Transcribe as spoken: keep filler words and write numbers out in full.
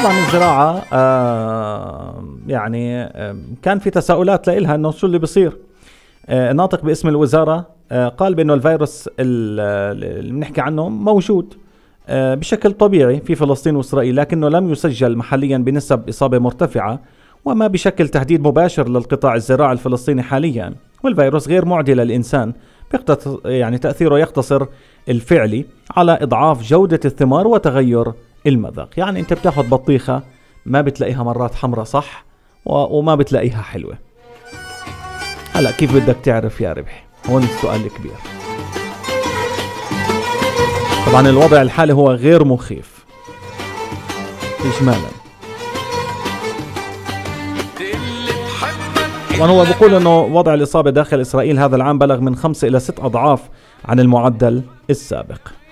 طبعا الزراعة آه يعني آه كان في تساؤلات لإلها انه شو اللي بصير. آه ناطق باسم الوزارة آه قال بانه الفيروس اللي بنحكي عنه موجود آه بشكل طبيعي في فلسطين وإسرائيل، لكنه لم يسجل محليا بنسب إصابة مرتفعة وما بشكل تهديد مباشر للقطاع الزراعي الفلسطيني حاليا. والفيروس غير معدي للإنسان، يعني تأثيره يقتصر الفعلي على إضعاف جودة الثمار وتغير المذاق. يعني أنت بتاخد بطيخة ما بتلاقيها مرات حمرة صح وما بتلاقيها حلوة. هلأ كيف بدك تعرف يا ربحي؟ هون السؤال الكبير. طبعا الوضع الحالي هو غير مخيف إجمالا. طبعا هو بيقول انه وضع الإصابة داخل إسرائيل هذا العام بلغ من خمسة إلى ست أضعاف عن المعدل السابق.